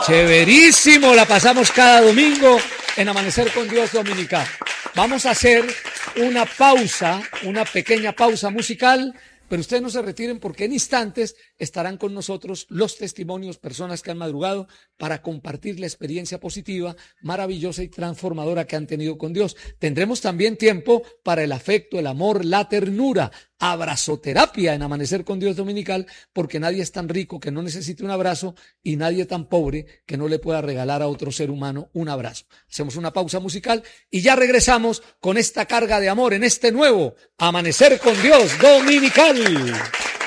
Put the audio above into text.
Chéverísimo, la pasamos cada domingo en Amanecer con Dios Dominical. Vamos a hacer una pausa, una pequeña pausa musical, pero ustedes no se retiren porque en instantes estarán con nosotros los testimonios, personas que han madrugado para compartir la experiencia positiva, maravillosa y transformadora que han tenido con Dios. Tendremos también tiempo para el afecto, el amor, la ternura, abrazoterapia en Amanecer con Dios Dominical, porque nadie es tan rico que no necesite un abrazo y nadie tan pobre que no le pueda regalar a otro ser humano un abrazo. Hacemos una pausa musical y ya regresamos con esta carga de amor en este nuevo Amanecer con Dios Dominical.